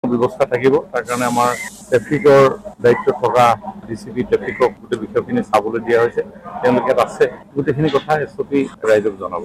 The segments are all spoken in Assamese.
ব্যৱস্থা থাকিব তাৰ কাৰণে আমাৰ ট্ৰেফিকৰ দায়িত্ব থকা ডিচিপি ট্ৰেফিকক গোটেই বিষয়খিনি চাবলৈ দিয়া হৈছে তেওঁলোকে আছে গোটেইখিনি কথা এছপি ৰাইজক জনাব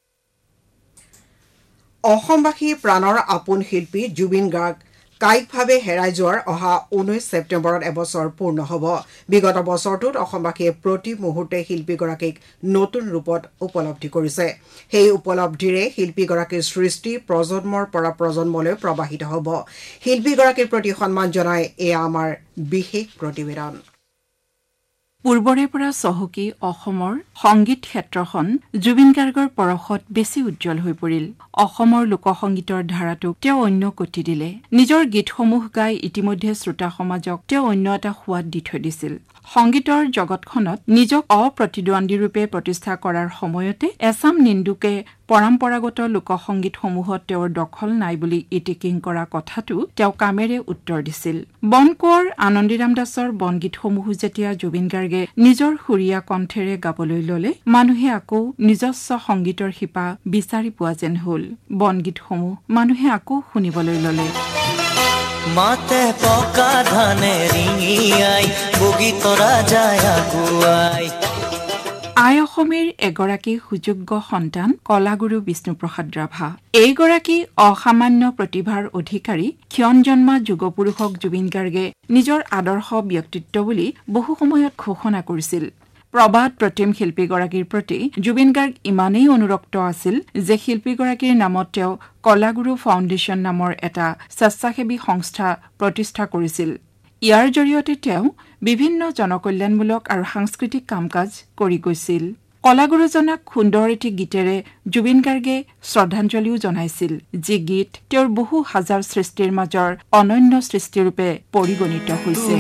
অসমবাসীৰ প্ৰাণৰ আপোন শিল্পী জুবিন গাৰ্গ কায়িকভাৱে হেৰাই যোৱাৰ অহা 19 ছেপ্টেম্বৰত এবছৰ পূৰ্ণ হ'ব বিগত বছৰটোত অসমবাসীয়ে প্ৰতি মুহূৰ্তে শিল্পীগৰাকীক নতুন ৰূপত উপলব্ধি কৰিছে সেই উপলব্ধিৰে শিল্পীগৰাকীৰ সৃষ্টি প্ৰজন্মৰ পৰা প্ৰজন্মলৈ প্ৰবাহিত হ'ব শিল্পীগৰাকীৰ প্ৰতি সন্মান জনাই এয়া আমাৰ বিশেষ প্ৰতিবেদন পূৰ্বৰে পৰা চহকী অসমৰ সংগীত ক্ষেত্ৰখন জুবিন গাৰ্গৰ পৰশত বেছি উজ্জ্বল হৈ পৰিল অসমৰ লোকসংগীতৰ ধাৰাটোক তেওঁ অন্য গতি দিলে নিজৰ গীতসমূহ গাই ইতিমধ্যে শ্ৰোতা সমাজক তেওঁ অন্য এটা সোৱাদ দি থৈ দিছিল সংগীতৰ জগতখনত নিজক অপ্ৰতিদ্বন্দ্বীৰূপে প্ৰতিষ্ঠা কৰাৰ সময়তে এছাম নিন্দুকে পৰম্পৰাগত লোকসংগীতসমূহত তেওঁৰ দখল নাই বুলি ইটিকিং কৰা কথাটো তেওঁ কামেৰে উত্তৰ দিছিল বনকোঁৱৰ আনন্দীৰাম দাসৰ বনগীতসমূহো যেতিয়া জুবিন গাৰ্গে নিজৰ সুৰীয়া কণ্ঠেৰে গাবলৈ ললে মানুহে আকৌ নিজস্ব সংগীতৰ শিপা বিচাৰি পোৱা যেন হ'ল বনগীতসমূহ মানুহে আকৌ শুনিবলৈ ললে মাতে পকা ধানে ৰিঙিয়াই বগী তৰা যায় আগুৱাই আই অসমেৰ এগৰাকী সুযোগ্য সন্তান কলাগুৰু বিষ্ণুপ্ৰসাদ ৰাভা এইগৰাকী অসামান্য প্ৰতিভাৰ অধিকাৰী ক্ষণজন্মা যুগপুৰুষক জুবিন গাৰ্গে নিজৰ আদৰ্শ ব্যক্তিত্ব বুলি বহু সময়ত ঘোষণা কৰিছিল প্ৰবাদ প্ৰতিম শিল্পীগৰাকীৰ প্ৰতি জুবিন গাৰ্গ ইমানেই অনুৰক্ত আছিল যে শিল্পীগৰাকীৰ নামত তেওঁ কলাগুৰু ফাউণ্ডেশ্যন নামৰ এটা স্বেচ্ছাসেৱী সংস্থা প্ৰতিষ্ঠা কৰিছিল ইয়াৰ জৰিয়তে তেওঁ বিভিন্ন জনকল্যাণমূলক আৰু সাংস্কৃতিক কাম-কাজ কৰি গৈছিল কলাগুৰুজনাক সুন্দৰ এটি গীতেৰে জুবিন গাৰ্গে শ্ৰদ্ধাঞ্জলিও জনাইছিল যি গীত তেওঁৰ বহু হাজাৰ সৃষ্টিৰ মাজৰ অনন্য সৃষ্টিৰূপে পৰিগণিত হৈছে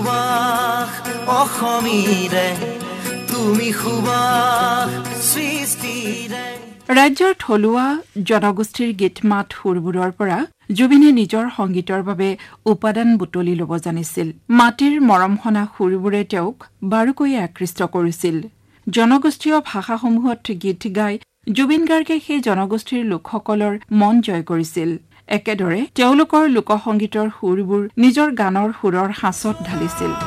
ৰাজ্যৰ থলুৱা জনগোষ্ঠীৰ গীত মাত সুৰবোৰৰ পৰা জুবিনে নিজৰ সংগীতৰ বাবে উপাদান বুটলি ল'ব জানিছিল মাটিৰ মৰমহনা সুৰবোৰে তেওঁক বাৰুকৈ আকৃষ্ট কৰিছিল জনগোষ্ঠীয় ভাষাসমূহত গীত গাই জুবিন গাৰ্গে সেই জনগোষ্ঠীৰ লোকসকলৰ মন জয় কৰিছিল একেদৰে তেওঁলোকৰ লোকসংগীতৰ সুৰবোৰ নিজৰ গানৰ সুৰৰ সাঁচত ঢালিছিল